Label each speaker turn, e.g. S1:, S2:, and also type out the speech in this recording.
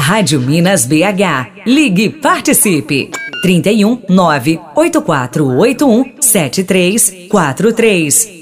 S1: Rádio Minas BH. Ligue e participe. 31 98481 7343.